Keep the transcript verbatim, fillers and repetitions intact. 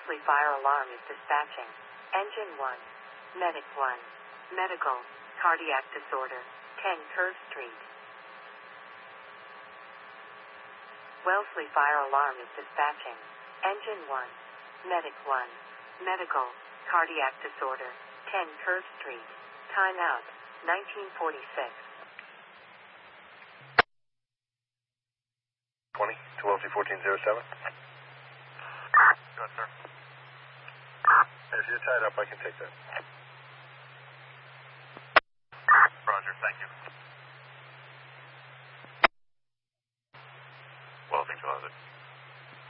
Wellesley Fire Alarm is dispatching. Engine one. Medic one. Medical. Cardiac disorder. ten Curve Street. Wellesley Fire Alarm is dispatching. Engine one. Medic one. Medical. Cardiac disorder. ten Curve Street. Time out. nineteen forty-six. twenty to Wellesley fourteen oh seven. Good, sir. If you're tied up, I can take that. Roger, thank you.